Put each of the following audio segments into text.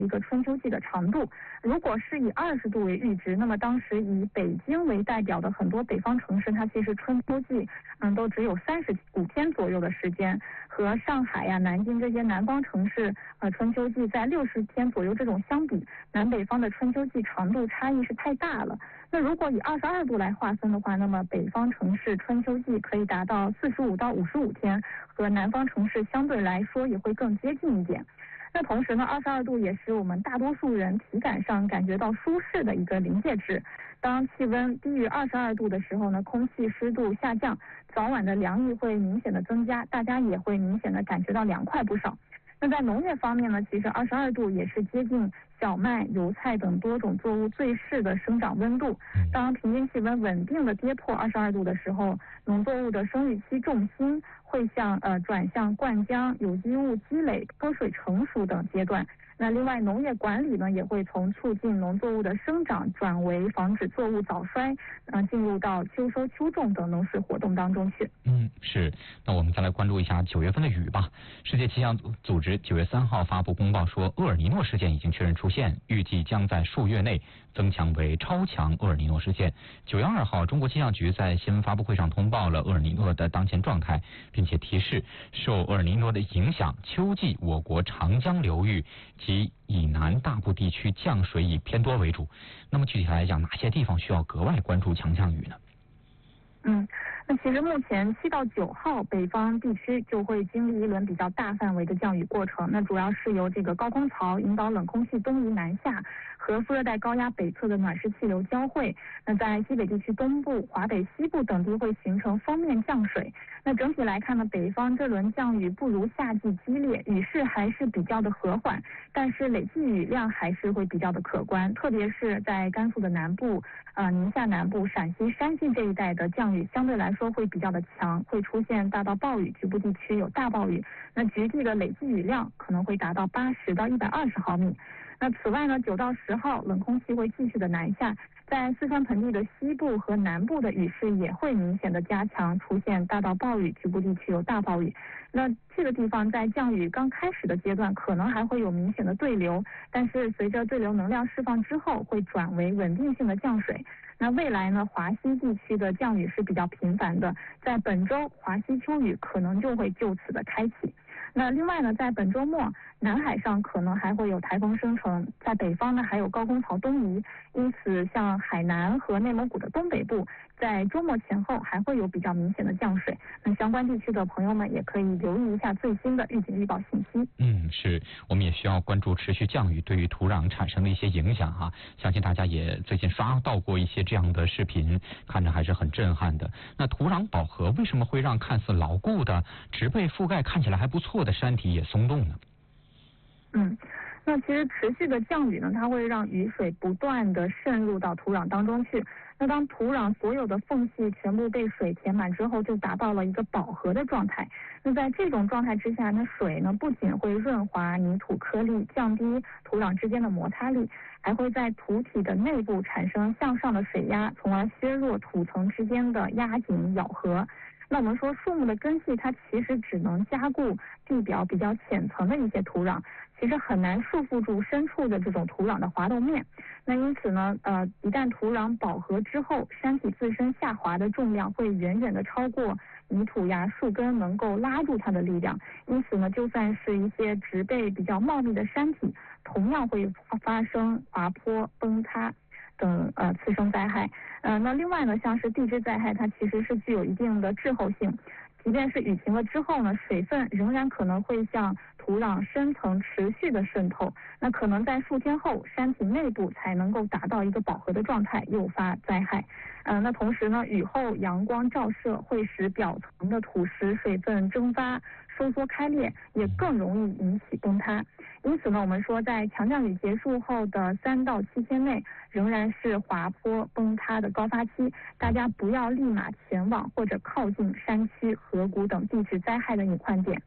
一个春秋季的长度。如果是以20度为阈值，那么当时以北京为代表的很多北方城市，它其实春秋季都只有35天左右的时间，和上海呀、南京这些南方城市春秋季在60天左右这种相比，南北方的春秋季长度差异是太大了。那如果以22度来划分的话，那么北方城市春秋季可以达到45到55天，和南方城市相对来说也会更接近一点。那同时呢，22度也是我们大多数人体感上感觉到舒适的一个临界值。当气温低于22度的时候呢，空气湿度下降，早晚的凉意会明显的增加，大家也会明显的感觉到凉快不少。那在农业方面呢，其实22度也是接近小麦、油菜等多种作物最适的生长温度。当平均气温稳定的跌破22度的时候，农作物的生育期重心会转向灌浆、有机物积累、脱水成熟等阶段。那另外，农业管理呢也会从促进农作物的生长转为防止作物早衰，进入到秋收秋种等农事活动当中去。 是。那我们再来关注一下9月份的雨吧。世界气象组织9月3号发布公报说，厄尔尼诺事件已经确认出现，预计将在数月内增强为超强厄尔尼诺事件。9月2号，中国气象局在新闻发布会上通报了厄尔尼诺的当前状态，并且提示受厄尔尼诺的影响，秋季我国长江流域及以南大部地区降水以偏多为主。那么具体来讲，哪些地方需要格外关注强降雨呢？ 那其实目前7到9号北方地区就会经历一轮比较大范围的降雨过程，那主要是由这个高空槽引导冷空气东移南下，和副热带高压北侧的暖湿气流交汇。那在西北地区东部、华北西部等地会形成锋面降水。那整体来看呢，北方这轮降雨不如夏季激烈，雨势还是比较的和缓，但是累计雨量还是会比较的可观，特别是在甘肃的南部、宁夏南部、陕西、山西这一带的降雨相对来说会比较的强，会出现大到暴雨，局部地区有大暴雨。那局地的累计雨量可能会达到80到120毫米。那此外呢，9到10号冷空气会继续的南下，在四川盆地的西部和南部的雨势也会明显的加强，出现大到暴雨，局部地区有大暴雨。那这个地方在降雨刚开始的阶段可能还会有明显的对流，但是随着对流能量释放之后会转为稳定性的降水。那未来呢，华西地区的降雨是比较频繁的，在本周华西秋雨可能就会就此的开启。那另外呢，在本周末南海上可能还会有台风生成，在北方呢还有高空槽东移，因此像海南和内蒙古的东北部在周末前后还会有比较明显的降水。那相关地区的朋友们也可以留意一下最新的预警预报信息。 是，我们也需要关注持续降雨对于土壤产生的一些影响哈。相信大家也最近刷到过一些这样的视频，看着还是很震撼的。那土壤饱和为什么会让看似牢固的植被覆盖看起来还不错的山体也松动呢？ 那其实持续的降雨呢，它会让雨水不断的渗入到土壤当中去。那当土壤所有的缝隙全部被水填满之后，就达到了一个饱和的状态。那在这种状态之下呢，水呢不仅会润滑泥土颗粒，降低土壤之间的摩擦力，还会在土体的内部产生向上的水压，从而削弱土层之间的压紧咬合。那我们说树木的根系它其实只能加固地表比较浅层的一些土壤，其实很难束缚住深处的这种土壤的滑动面。那因此呢，一旦土壤饱和之后，山体自身下滑的重量会远远的超过泥土呀、树根能够拉住它的力量。因此呢，就算是一些植被比较茂密的山体，同样会发生滑坡、崩塌等次生灾害。那另外呢，像是地质灾害，它其实是具有一定的滞后性。即便是雨停了之后呢，水分仍然可能会向土壤深层持续的渗透，那可能在数天后，山体内部才能够达到一个饱和的状态，诱发灾害。那同时呢，雨后阳光照射会使表层的土石水分蒸发、收缩开裂，也更容易引起崩塌。因此呢，我们说在强降雨结束后的3到7天内，仍然是滑坡崩塌的高发期，大家不要立马前往或者靠近山区、河谷等地质灾害的隐患点。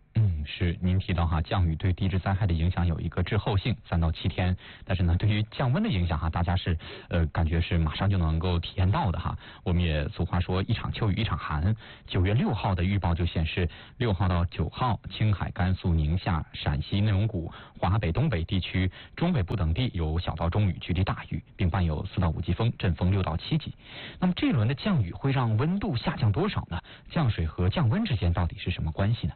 是您提到降雨对地质灾害的影响有一个滞后性3到7天，但是呢，对于降温的影响大家是感觉是马上就能够体验到的我们也俗话说一场秋雨一场寒。9月6号的预报就显示，6号到9号，青海、甘肃、宁夏、陕西、内蒙古、华北、东北地区、中北部等地有小到中雨，局地大雨，并伴有4到5级风，阵风6到7级。那么这轮的降雨会让温度下降多少呢？降水和降温之间到底是什么关系呢？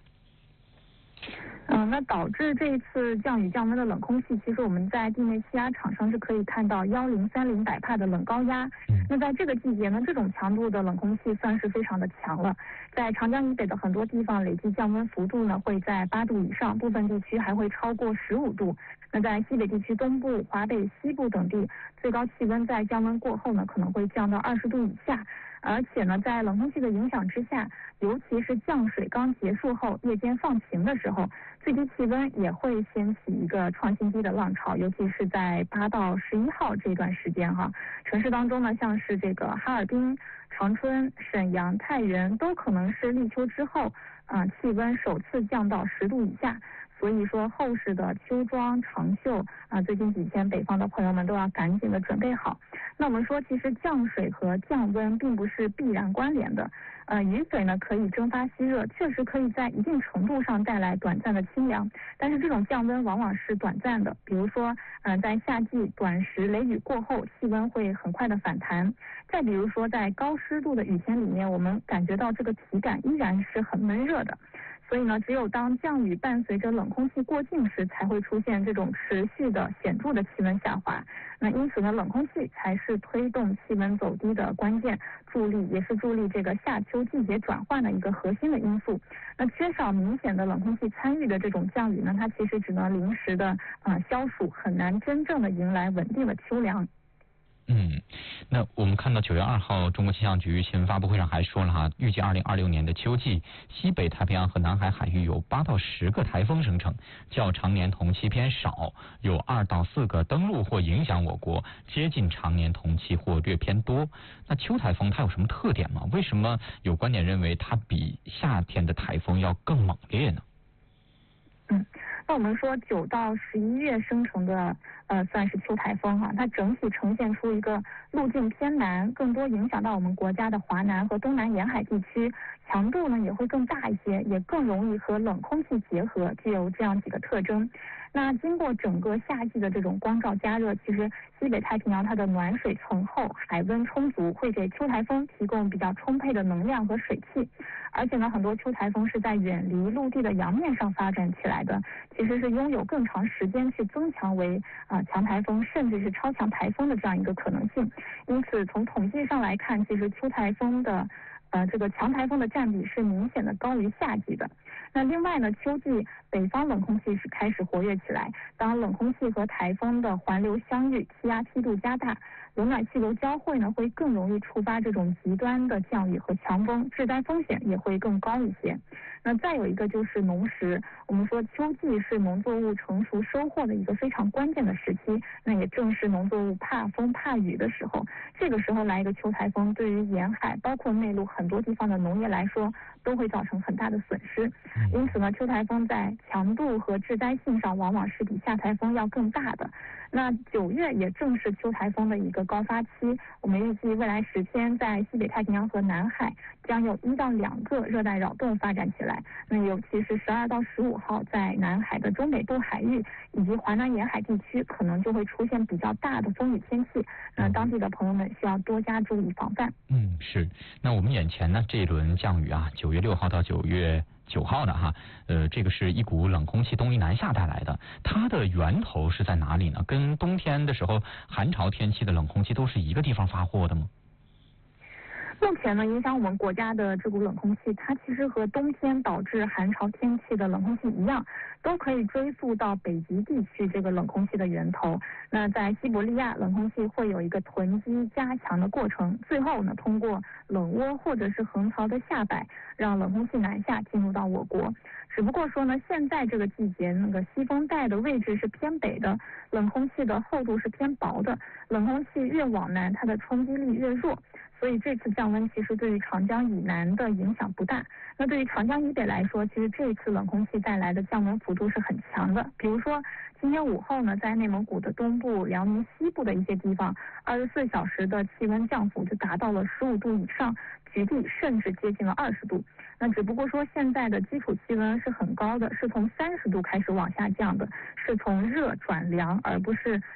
那导致这一次降雨降温的冷空气，其实我们在地面气压场上是可以看到1030百帕的冷高压。那在这个季节呢，这种强度的冷空气算是非常的强了。在长江以北的很多地方，累计降温幅度呢会在8度以上，部分地区还会超过15度。那在西北地区东部、华北、西部等地，最高气温在降温过后呢，可能会降到20度以下。而且呢，在冷空气的影响之下，尤其是降水刚结束后，夜间放晴的时候，最低气温也会掀起一个创新低的浪潮，尤其是在8到11号这段时间城市当中呢，像是这个哈尔滨、长春、沈阳、太原都可能是立秋之后气温首次降到10度以下。所以说厚实的秋装长袖最近几天北方的朋友们都要赶紧的准备好。那我们说，其实降水和降温并不是必然关联的。雨水呢可以蒸发吸热，确实可以在一定程度上带来短暂的清凉，但是这种降温往往是短暂的。比如说，在夏季短时雷雨过后，气温会很快的反弹。再比如说，在高湿度的雨天里面，我们感觉到这个体感依然是很闷热的。所以呢，只有当降雨伴随着冷空气过境时，才会出现这种持续的显著的气温下滑。那因此呢，冷空气才是推动气温走低的关键也是助力这个夏秋季节转换的一个核心的因素。那缺少明显的冷空气参与的这种降雨呢，它其实只能临时的消暑，很难真正的迎来稳定的秋凉。 那我们看到9月2号，中国气象局新闻发布会上还说了预计2026年的秋季，西北太平洋和南海海域有8到10个台风生成，较常年同期偏少，有2到4个登陆或影响我国，接近常年同期或略偏多。那秋台风它有什么特点吗？为什么有观点认为它比夏天的台风要更猛烈呢？ 那我们说9到11月生成的算是秋台风它整体呈现出一个路径偏南，更多影响到我们国家的华南和东南沿海地区，强度呢也会更大一些，也更容易和冷空气结合，具有这样几个特征。那经过整个夏季的这种光照加热，其实西北太平洋它的暖水层厚，海温充足，会给秋台风提供比较充沛的能量和水汽。而且呢，很多秋台风是在远离陆地的洋面上发展起来的，其实是拥有更长时间去增强为强台风甚至是超强台风的这样一个可能性。因此从统计上来看，其实秋台风的这个强台风的占比是明显的高于夏季的。那另外呢，秋季北方冷空气是开始活跃起来，当冷空气和台风的环流相遇，气压梯度加大，冷暖气流交汇呢，会更容易触发这种极端的降雨和强风，致灾风险也会更高一些。那再有一个就是农时，我们说秋季是农作物成熟收获的一个非常关键的时期，那也正是农作物怕风怕雨的时候。这个时候来一个秋台风，对于沿海包括内陆很多地方的农业来说，都会造成很大的损失。因此呢，秋台风在强度和致灾性上往往是比夏台风要更大的。那9月也正是秋台风的一个高发期，我们预计未来10天在西北太平洋和南海将有1到2个热带扰动发展起来。那尤其是12到15号在南海的中北部海域以及华南沿海地区，可能就会出现比较大的风雨天气。那当地的朋友们需要多加注意防范。 是。那我们眼前呢这一轮降雨9月6号到9月9号的这个是一股冷空气东移南下带来的，它的源头是在哪里呢？跟冬天的时候寒潮天气的冷空气都是一个地方发货的吗？ 目前呢，影响我们国家的这股冷空气，它其实和冬天导致寒潮天气的冷空气一样，都可以追溯到北极地区这个冷空气的源头。那在西伯利亚，冷空气会有一个囤积加强的过程，最后呢，通过冷涡或者是横槽的下摆，让冷空气南下进入到我国。只不过说呢，现在这个季节那个西风带的位置是偏北的，冷空气的厚度是偏薄的，冷空气越往南，它的冲击力越弱。 所以这次降温其实对于长江以南的影响不大。那对于长江以北来说，其实这次冷空气带来的降温幅度是很强的。比如说今天午后呢，在内蒙古的东部、辽宁西部的一些地方，24小时的气温降幅就达到了15度以上，局地甚至接近了20度。那只不过说现在的基础气温是很高的，是从30度开始往下降的，是从热转凉，而不是